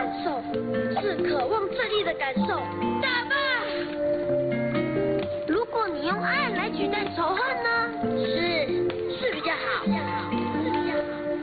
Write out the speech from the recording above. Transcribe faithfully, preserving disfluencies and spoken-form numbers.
感受，是渴望正义的感受。大